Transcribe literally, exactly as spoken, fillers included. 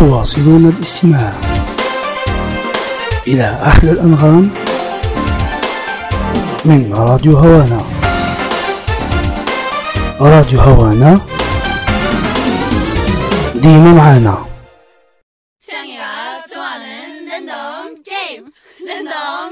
تواصلون الاستماع إلى أحلى الأنغام من راديو هوانا. راديو هوانا ديما معانا. 창이가 좋아하는 랜덤 게임 랜덤